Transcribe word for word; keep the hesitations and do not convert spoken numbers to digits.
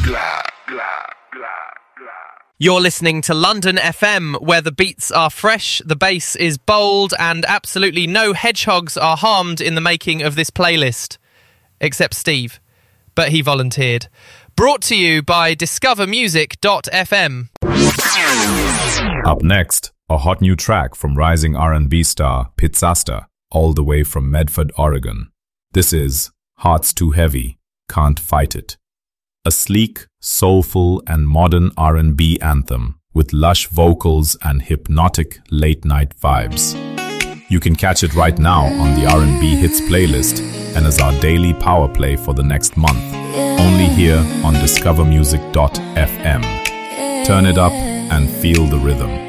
You're listening to London F M, where the beats are fresh, the bass is bold, and absolutely no hedgehogs are harmed in the making of this playlist. Except Steve. But he volunteered. Brought to you by discover music dot f m. Up next, a hot new track from rising R and B star Pizzasta, all the way from Medford, Oregon. This is Heart's Too Heavy, Can't Fight It. A sleek, soulful, and modern R and B anthem with lush vocals and hypnotic late-night vibes. You can catch it right now on the R and B Hits playlist and as our daily power play for the next month, only here on discover music dot f m. Turn it up and feel the rhythm.